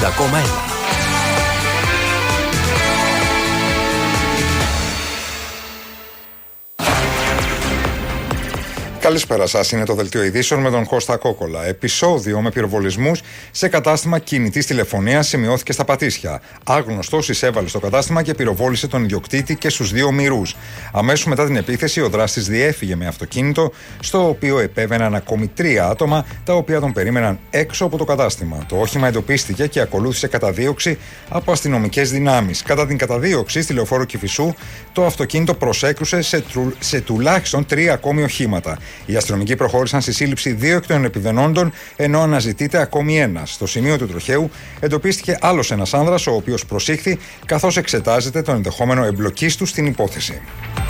Καλησπέρα σας, είναι το Δελτίο Ειδήσεων με τον Κώστα Κόκολα. Επεισόδιο με πυροβολισμούς σε κατάστημα κινητής τηλεφωνίας σημειώθηκε στα Πατήσια. Άγνωστος εισέβαλε στο κατάστημα και πυροβόλησε τον ιδιοκτήτη και στους δύο ομηρούς. Αμέσως μετά την επίθεση, ο δράστης διέφυγε με αυτοκίνητο, στο οποίο επέβαιναν ακόμη 3 άτομα, τα οποία τον περίμεναν έξω από το κατάστημα. Το όχημα εντοπίστηκε και ακολούθησε καταδίωξη από αστυνομικές δυνάμεις. Κατά την καταδίωξη στη λεωφόρο Κηφισού, το αυτοκίνητο προσέκρουσε σε τουλάχιστον 3 ακόμη οχήματα. Οι αστυνομικοί προχώρησαν στη σύλληψη 2 εκ των επιβενόντων, ενώ αναζητείται ακόμη ένας. Στο σημείο του τροχαίου εντοπίστηκε άλλος ένας άνδρας, ο οποίος προσήχθη, καθώς εξετάζεται το ενδεχόμενο εμπλοκής του στην υπόθεση.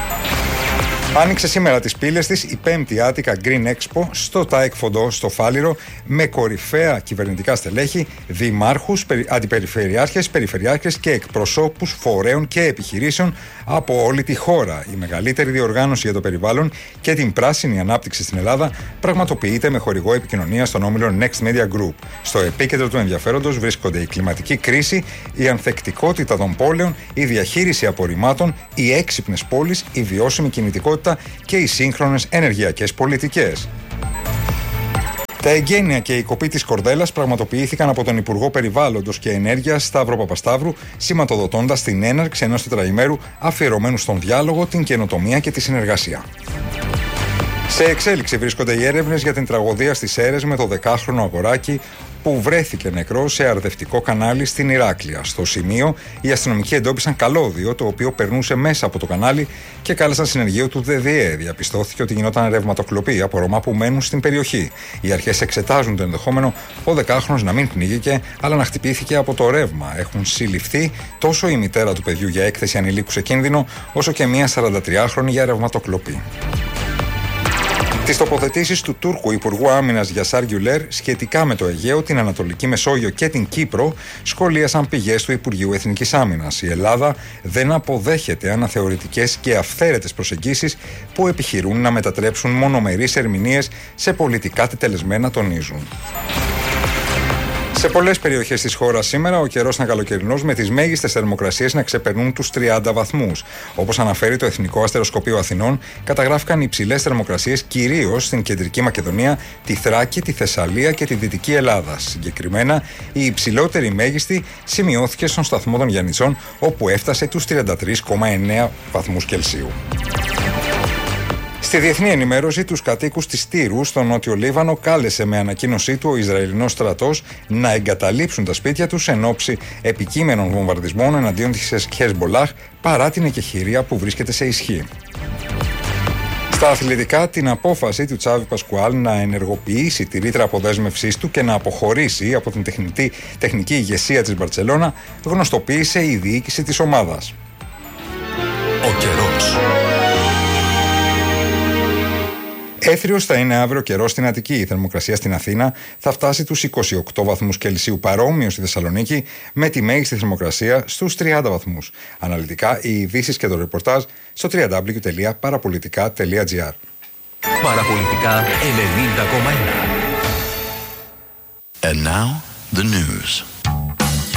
Άνοιξε σήμερα τις πύλες της η 5η Attica Green Expo στο ΤΑΕΚ Φοντό στο Φάληρο, με κορυφαία κυβερνητικά στελέχη, δημάρχους, αντιπεριφερειάρχες, περιφερειάρχες και εκπροσώπους φορέων και επιχειρήσεων από όλη τη χώρα. Η μεγαλύτερη διοργάνωση για το περιβάλλον και την πράσινη ανάπτυξη στην Ελλάδα πραγματοποιείται με χορηγό επικοινωνία στον όμιλο Next Media Group. Στο επίκεντρο του ενδιαφέροντος βρίσκονται η κλιματική κρίση, η ανθεκτικότητα των πόλεων, η διαχείριση απορριμμάτων, οι έξυπνες πόλεις, η βιώσιμη κινητικότητα και οι σύγχρονες ενεργειακές πολιτικές. Τα εγγένεια και η κοπή της κορδέλας πραγματοποιήθηκαν από τον Υπουργό Περιβάλλοντος και Ενέργειας Σταύρο Παπασταύρου, σηματοδοτώντας την έναρξη ενός τετραημέρου αφιερωμένου στον διάλογο, την καινοτομία και τη συνεργασία. Σε εξέλιξη βρίσκονται οι έρευνες για την τραγωδία στις Σέρρες με το 10χρονο αγοράκι που βρέθηκε νεκρό σε αρδευτικό κανάλι στην Ηράκλεια. Στο σημείο, οι αστυνομικοί εντόπισαν καλώδιο, το οποίο περνούσε μέσα από το κανάλι, και κάλεσαν συνεργείο του ΔΔΕ. Διαπιστώθηκε ότι γινόταν ρευματοκλοπή από Ρωμά που μένουν στην περιοχή. Οι αρχές εξετάζουν το ενδεχόμενο ο 10χρονος να μην πνίγηκε, αλλά να χτυπήθηκε από το ρεύμα. Έχουν συλληφθεί τόσο η μητέρα του παιδιού για έκθεση ανηλίκου σε κίνδυνο, όσο και μια 43χρονη για ρευματοκλοπή. Τις τοποθετήσεις του Τούρκου Υπουργού Άμυνας Γιασάρ Γκιουλέρ σχετικά με το Αιγαίο, την Ανατολική Μεσόγειο και την Κύπρο σχολίασαν πηγές του Υπουργείου Εθνικής Άμυνας. Η Ελλάδα δεν αποδέχεται αναθεωρητικές και αυθαίρετες προσεγγίσεις που επιχειρούν να μετατρέψουν μονομερείς ερμηνείες σε πολιτικά τετελεσμένα, τονίζουν. Σε πολλές περιοχές της χώρας σήμερα ο καιρός είναι καλοκαιρινός, με τις μέγιστες θερμοκρασίες να ξεπερνούν τους 30 βαθμούς. Όπως αναφέρει το Εθνικό Αστεροσκοπείο Αθηνών, καταγράφηκαν υψηλές θερμοκρασίες κυρίως στην Κεντρική Μακεδονία, τη Θράκη, τη Θεσσαλία και τη Δυτική Ελλάδα. Συγκεκριμένα, η υψηλότερη μέγιστη σημειώθηκε στον σταθμό των Γιαννητσών, όπου έφτασε τους 33,9 βαθμούς Κελσίου. Στη διεθνή ενημέρωση, τους κατοίκους της Τύρου στο Νότιο Λίβανο κάλεσε με ανακοίνωσή του ο Ισραηλινός στρατός να εγκαταλείψουν τα σπίτια τους εν ώψη επικείμενων βομβαρδισμών εναντίον της Χεσμολάχ, παρά την εκεχηρία που βρίσκεται σε ισχύ. Στα αθλητικά, την απόφαση του Τσάβι Πασκουάλ να ενεργοποιήσει τη ρήτρα αποδέσμευσής του και να αποχωρήσει από την τεχνική ηγεσία της Μπαρτσελώνα γνωστοποίησε η διοίκηση της ομάδας. Ο καιρός. Έθριος θα είναι αύριο καιρός στην Αττική. Η θερμοκρασία στην Αθήνα θα φτάσει τους 28 βαθμούς Κελσίου, παρόμοιο στη Θεσσαλονίκη, με τη μέγιστη θερμοκρασία στους 30 βαθμούς. Αναλυτικά, οι ειδήσεις και το ρεπορτάζ στο www.parapolitica.gr. Παραπολιτικά 90,1. And now the news.